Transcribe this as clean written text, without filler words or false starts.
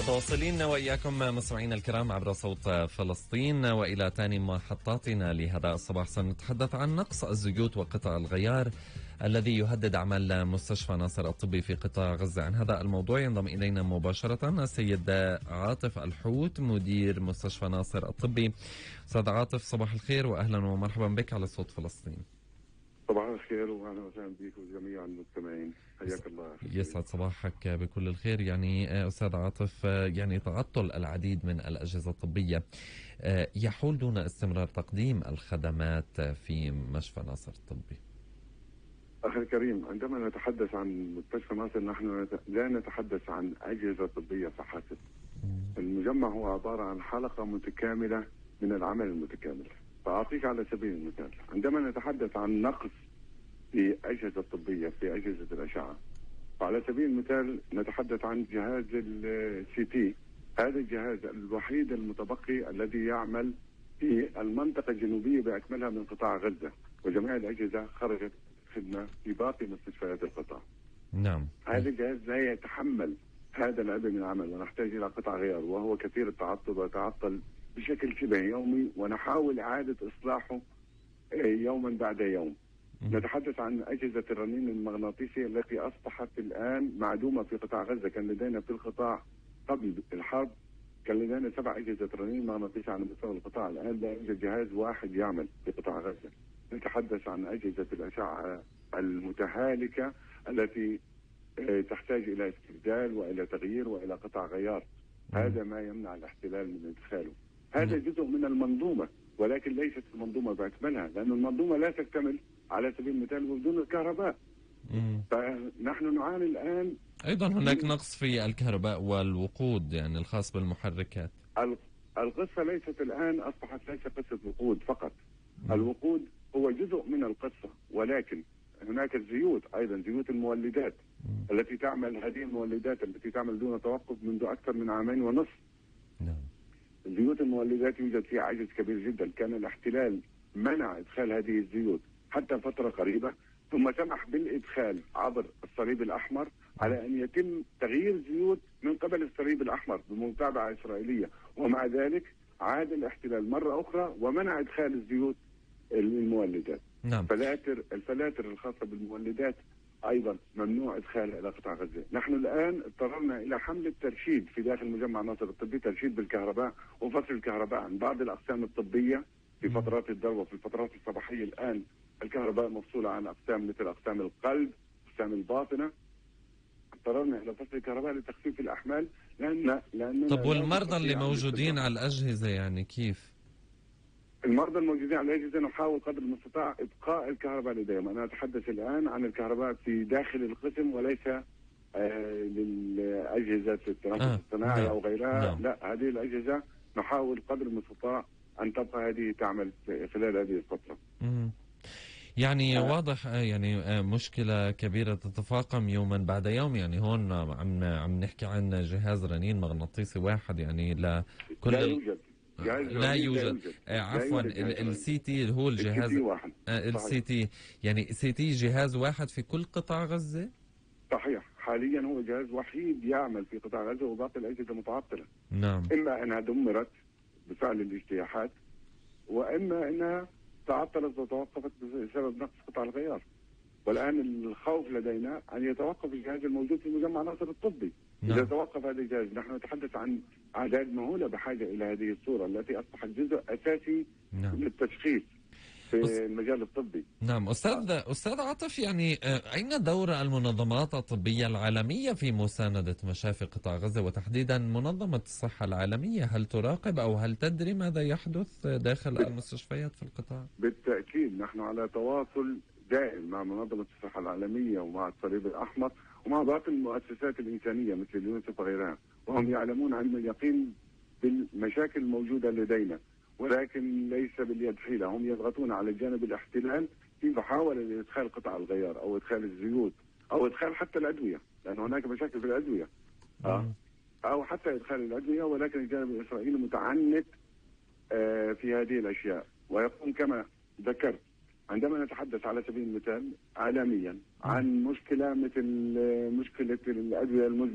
متواصلين وإياكم مستمعينا الكرام عبر صوت فلسطين وإلى ثاني محطاتنا لهذا الصباح. سنتحدث عن نقص الزيوت وقطع الغيار الذي يهدد أعمال مستشفى ناصر الطبي في قطاع غزة. عن هذا الموضوع ينضم إلينا مباشرة السيد عاطف الحوت مدير مستشفى ناصر الطبي. أستاذ عاطف صباح الخير وأهلا ومرحبا بك على صوت فلسطين. صباح الخير واهلا وسهلا بك وجميع المستمعين، حياك الله. يسعد صباحك بكل الخير. يعني استاذ عاطف، يعني تعطل العديد من الاجهزه الطبيه يحول دون استمرار تقديم الخدمات في مشفى ناصر الطبي. اخي الكريم، عندما نتحدث عن مستشفى ناصر نحن لا نتحدث عن اجهزه طبيه فحسب. المجمع هو عباره عن حلقه متكامله من العمل المتكامل. فأعطيك على سبيل المثال، عندما نتحدث عن نقص في أجهزة الطبية في أجهزة الأشعة، فعلى سبيل المثال نتحدث عن جهاز السي تي. هذا الجهاز الوحيد المتبقي الذي يعمل في المنطقة الجنوبية بأكملها من قطاع غزة، وجميع الأجهزة خرجت خدمة في باقي مستشفيات القطاع. نعم. هذا الجهاز لا يتحمل هذا العبء من العمل، ونحتاج إلى قطع غيار، وهو كثير التعطل ويتعطل بشكل شبه يومي، ونحاول إعادة إصلاحه يوما بعد يوم. نتحدث عن أجهزة الرنين المغناطيسي التي أصبحت الآن معدومة في قطاع غزة. كان لدينا في القطاع قبل الحرب كان لدينا 7 أجهزة رنين مغناطيسي على مستوى القطاع، الآن لا يوجد جهاز واحد يعمل في قطاع غزة. نتحدث عن أجهزة الأشعة المتهالكة التي تحتاج إلى استبدال وإلى تغيير وإلى قطع غيار. هذا ما يمنع الاحتلال من إدخاله. هذا جزء من المنظومة، ولكن ليست المنظومة بأكملها، لأن المنظومة لا تكتمل على سبيل المثال بدون الكهرباء. فنحن نعاني الآن. أيضا هناك نقص في الكهرباء والوقود، يعني الخاص بالمحركات. القصة ليست الآن أصبحت ليس قصة وقود فقط. الوقود هو جزء من القصة، ولكن هناك الزيوت أيضا، زيوت المولدات التي تعمل، هذه المولدات التي تعمل دون توقف منذ أكثر من 2.5 عام. نعم. زيوت المولدات يوجد فيها عجز كبير جدا. كان الاحتلال منع إدخال هذه الزيوت حتى فترة قريبة، ثم سمح بالإدخال عبر الصليب الأحمر على أن يتم تغيير زيوت من قبل الصليب الأحمر بمتابعة إسرائيلية، ومع ذلك عاد الاحتلال مرة أخرى ومنع إدخال الزيوت المولدات. نعم. الفلاتر الخاصة بالمولدات أيضا ممنوع إدخالها إلى قطاع غزة. نحن الآن اضطررنا إلى حمل الترشيد في داخل مجمع ناصر الطبي، ترشيد بالكهرباء وفصل الكهرباء عن بعض الأقسام الطبية في فترات الذروة. في الفترات الصباحية الآن الكهرباء مفصولة عن أقسام مثل أقسام القلب، أقسام الباطنة. اضطررنا إلى فصل الكهرباء لتخفيف الأحمال لأننا. طب والمرضى اللي موجودين على الأجهزة يعني كيف؟ المرضى الموجودين على الأجهزة نحاول قدر المستطاع إبقاء الكهرباء لديهم. أنا أتحدث الآن عن الكهرباء في داخل القسم وليس للأجهزة التنفس الصناعي أو غيرها. لا، هذه الأجهزة نحاول قدر المستطاع أن تبقى هذه تعمل خلال هذه الفترة. يعني واضح يعني مشكلة كبيرة تتفاقم يوما بعد يوم. يعني هون عم نحكي عن جهاز رنين مغناطيسي واحد يعني لكل. لا يوجد. عفوا، السي تي هو الجهاز السي تي، يعني سي تي جهاز واحد في كل قطاع غزة. صحيح، حاليا هو جهاز وحيد يعمل في قطاع غزة وباقي الأجهزة متعطلة. نعم. إما أنها دمرت بفعل الاجتياحات، وإما أنها تعطلت وتوقفت بسبب نقص قطع الغيار. والآن الخوف لدينا أن يتوقف الجهاز الموجود في مجمع ناصر الطبي. نعم. إذا توقف هذا الجهاز نحن نتحدث عن أعداد مهولة بحاجة إلى هذه الصورة التي أصبحت جزء أساسي للتشخيص في المجال الطبي. نعم. أستاذ عاطف، يعني أين دور المنظمات الطبية العالمية في مساندة مشافي قطاع غزة، وتحديدا منظمة الصحة العالمية؟ هل تراقب أو هل تدري ماذا يحدث داخل المستشفيات في القطاع؟ بالتأكيد نحن على تواصل دائم مع منظمة الصحة العالمية ومع الصليب الأحمر ومع باقي المؤسسات الإنسانية مثل اليونسف وغيرها، وهم يعلمون علم اليقين بالمشاكل الموجودة لدينا، ولكن ليس باليد حيلة. هم يضغطون على جانب الاحتلال في محاولة لإدخال قطع الغيار أو إدخال الزيوت أو إدخال حتى الأدوية، لأن هناك مشاكل في الأدوية أو حتى إدخال الأدوية، ولكن الجانب الإسرائيلي متعنت في هذه الأشياء. ويقوم كما ذكرت، عندما نتحدث على سبيل المثال عالميا عن مشكلة مثل مشكلة الأدوية المزمنة